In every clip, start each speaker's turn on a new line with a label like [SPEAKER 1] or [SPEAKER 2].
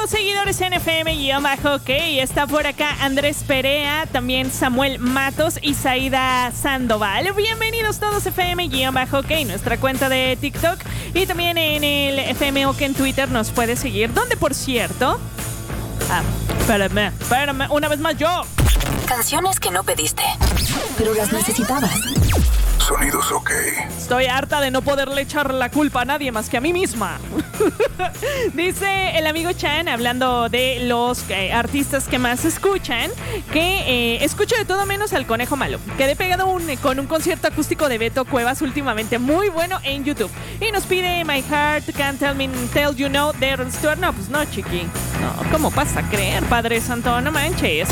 [SPEAKER 1] Saludos, seguidores NFM-OK. Está por acá Andrés Perea, también Samuel Matos y Zaida Sandoval. Bienvenidos todos, FM-OK, nuestra cuenta de TikTok. Y también en el FM-OK en Twitter nos puede seguir. Donde, por cierto... espérame, una vez más yo.
[SPEAKER 2] Canciones que no pediste, pero las necesitabas.
[SPEAKER 3] Sonidos OK.
[SPEAKER 1] Estoy harta de no poderle echar la culpa a nadie más que a mí misma. Dice el amigo Chan, hablando de los artistas que más escuchan, que escucho de todo menos al Conejo Malo. Quedé pegado con un concierto acústico de Beto Cuevas últimamente, muy bueno en YouTube. Y nos pide My Heart Can't Tell You No de Aaron Stewart. No, pues no, chiqui. No, ¿cómo vas a creer, Padre Santo? No manches.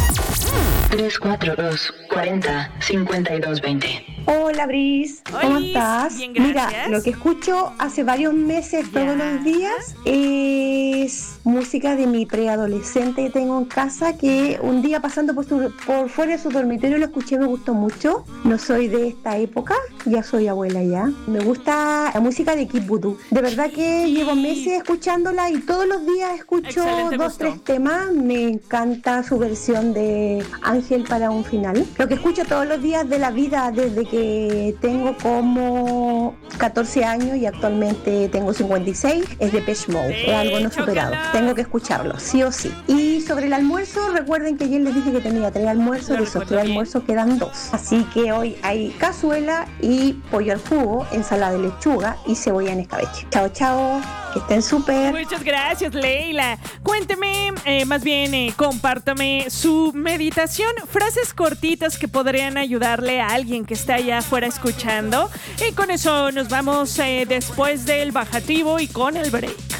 [SPEAKER 4] 342-40-52-20.
[SPEAKER 5] Hola, Bris. ¿Cómo estás?
[SPEAKER 1] Bien, gracias.
[SPEAKER 5] Mira, lo que escucho hace varios meses, todos los días, es música de mi preadolescente que tengo en casa, que un día pasando por fuera de su dormitorio lo escuché, me gustó mucho. No soy de esta época, ya soy abuela ya. Me gusta la música de Kid Voodoo. De verdad que llevo meses escuchándola y todos los días escucho tres temas. Me encanta su versión de Ángel para un final. Lo que escucho todos los días de la vida desde que tengo como 14 años y actualmente tengo 56 es Depeche Mode. Es algo no superado. Tengo que escucharlo, sí o sí. Y sobre el almuerzo, recuerden que ayer les dije que tenía 3 almuerzos, de esos 3 almuerzos quedan 2. Así que hoy hay cazuela y pollo al jugo, ensalada de lechuga y cebolla en escabeche. Chao, chao. Que estén súper.
[SPEAKER 1] Muchas gracias, Leila. Cuénteme, compártame su meditación, frases cortitas que podrían ayudarle a alguien que está allá afuera escuchando. Y con eso nos vamos después del bajativo y con el break.